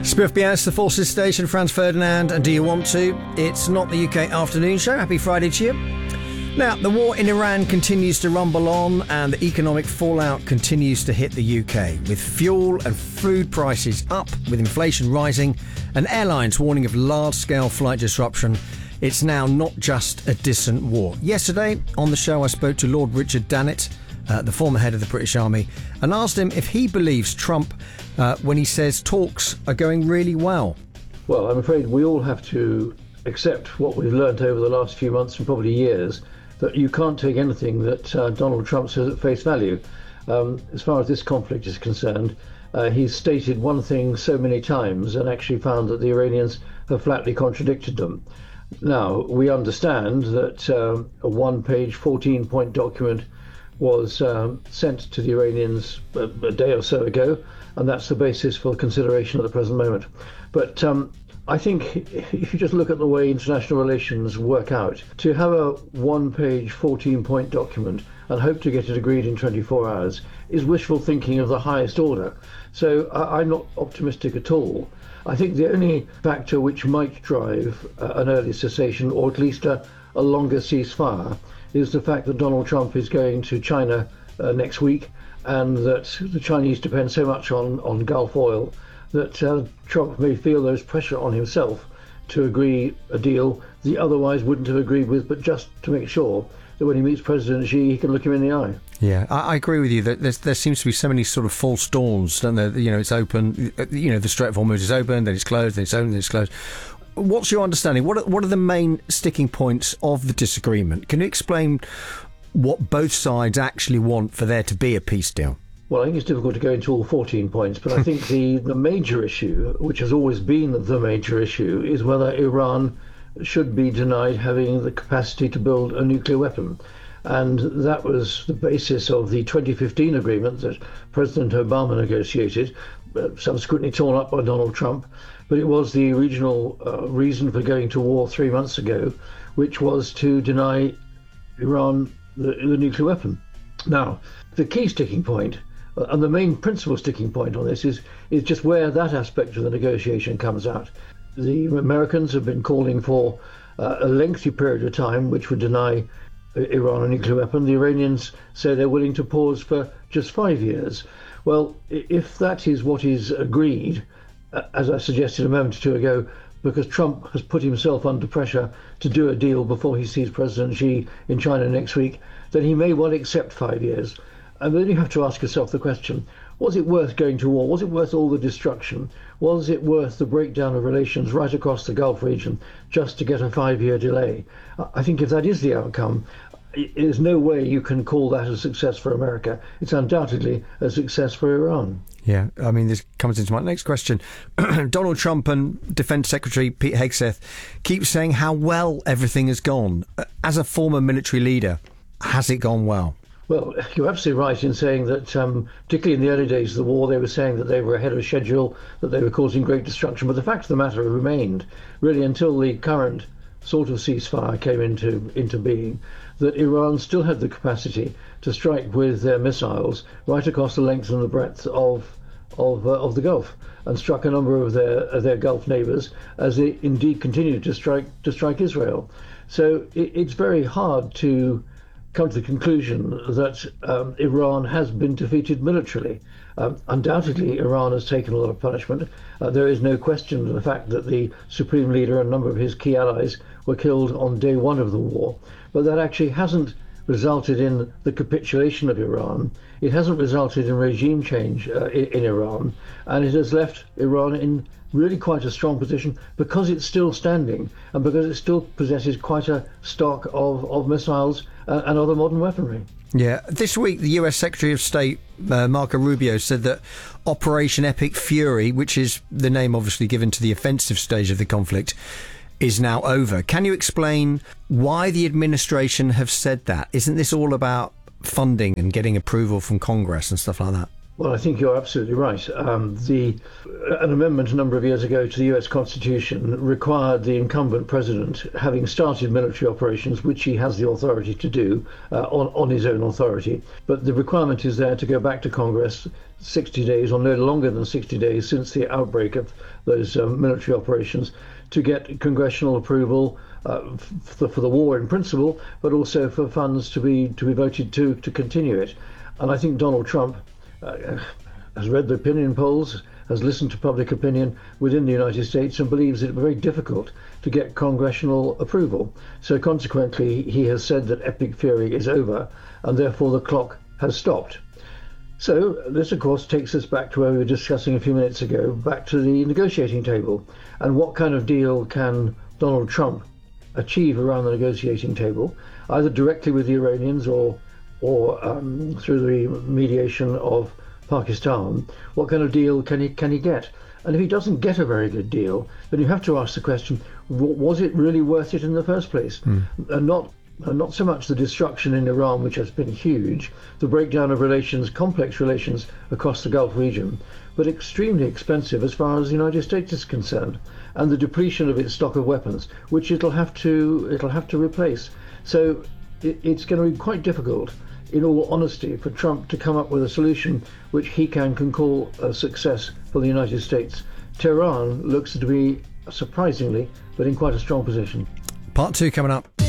Spiff BS, the Forces Station, Franz Ferdinand, and Do You Want To? It's not the UK afternoon show. Happy Friday to you. Now, the war in Iran continues to rumble on, and the economic fallout continues to hit the UK, with fuel and food prices up, with inflation rising, and airlines warning of large-scale flight disruption. It's now not just a distant war. Yesterday, on the show, I spoke to Lord Richard Dannatt, the former head of the British Army, and asked him if he believes Trump when he says talks are going really well. Well, I'm afraid we all have to accept what we've learnt over the last few months and probably years, that you can't take anything that Donald Trump says at face value. As far as this conflict is concerned, he's stated one thing so many times and actually found that the Iranians have flatly contradicted them. Now, we understand that a one-page, 14-point document was sent to the Iranians a day or so ago, and that's the basis for consideration at the present moment. But I think if you just look at the way international relations work out, to have a one-page, 14-point document and hope to get it agreed in 24 hours is wishful thinking of the highest order. So I'm not optimistic at all. I think the only factor which might drive an early cessation, or at least a longer ceasefire, is the fact that Donald Trump is going to China next week, and that the Chinese depend so much on Gulf oil that Trump may feel there's pressure on himself to agree a deal he otherwise wouldn't have agreed with, but just to make sure that when he meets President Xi, he can look him in the eye. Yeah, I agree with you that there seems to be so many sort of false dawns, don't there? You know, it's open, the Strait of Hormuz is open, then it's closed, then it's open, then it's closed. What's your understanding? What are the main sticking points of the disagreement? Can you explain what both sides actually want for there to be a peace deal? Well, I think it's difficult to go into all 14 points, but I think the major issue, which has always been the major issue, is whether Iran should be denied having the capacity to build a nuclear weapon. And that was the basis of the 2015 agreement that President Obama negotiated, subsequently torn up by Donald Trump. But it was the original reason for going to war 3 months ago, which was to deny Iran the nuclear weapon. Now, the key sticking point, and the main principal sticking point on this, is just where that aspect of the negotiation comes out. The Americans have been calling for a lengthy period of time which would deny Iran a nuclear weapon. The Iranians say they're willing to pause for just 5 years. Well, if that is what is agreed, as I suggested a moment or two ago, because Trump has put himself under pressure to do a deal before he sees President Xi in China next week, then he may well accept 5 years. And then you have to ask yourself the question, was it worth going to war? Was it worth all the destruction? Was it worth the breakdown of relations right across the Gulf region just to get a 5-year delay? I think if that is the outcome, there's no way you can call that a success for America. It's undoubtedly a success for Iran. Yeah, I mean, this comes into my next question. Donald Trump and Defence Secretary Pete Hegseth keep saying how well everything has gone. As a former military leader, has it gone well? Well, you're absolutely right in saying that, particularly in the early days of the war, they were saying that they were ahead of schedule, that they were causing great destruction. But the fact of the matter remained, really, until the current sort of ceasefire came into being, that Iran still had the capacity to strike with their missiles right across the length and the breadth of the Gulf, and struck a number of their Gulf neighbours, as they indeed continued to strike Israel. So it's very hard to come to the conclusion that Iran has been defeated militarily. Undoubtedly, Iran has taken a lot of punishment. There is no question of the fact that the Supreme Leader and a number of his key allies were killed on day one of the war. But that actually hasn't resulted in the capitulation of Iran. It hasn't resulted in regime change in Iran. And it has left Iran in really quite a strong position because it's still standing and because it still possesses quite a stock of missiles and other modern weaponry. Yeah, this week the US Secretary of State Marco Rubio said that Operation Epic Fury, which is the name obviously given to the offensive stage of the conflict, is now over. Can you explain why the administration have said that? Isn't this all about funding and getting approval from Congress and stuff like that? Well, I think you're absolutely right. An amendment a number of years ago to the US Constitution required the incumbent president, having started military operations, which he has the authority to do on his own authority, but the requirement is there to go back to Congress, 60 days or no longer than 60 days since the outbreak of those military operations to get congressional approval for the war in principle, but also for funds to be voted to continue it. And I think Donald Trump has read the opinion polls, has listened to public opinion within the United States, and believes it very difficult to get congressional approval. So consequently, he has said that epic fury is over, and therefore the clock has stopped. So this, of course, takes us back to where we were discussing a few minutes ago, back to the negotiating table. And what kind of deal can Donald Trump achieve around the negotiating table, either directly with the Iranians or through the mediation of Pakistan? What kind of deal can he get? And if he doesn't get a very good deal, then you have to ask the question, was it really worth it in the first place? And not so much the destruction in Iran, which has been huge, the breakdown of relations, complex relations across the Gulf region, but extremely expensive as far as the United States is concerned, and the depletion of its stock of weapons, which it'll have to replace. So it's going to be quite difficult, in all honesty, for Trump to come up with a solution which he can call a success for the United States. Tehran looks to be, surprisingly, but in quite a strong position. Part 2 coming up.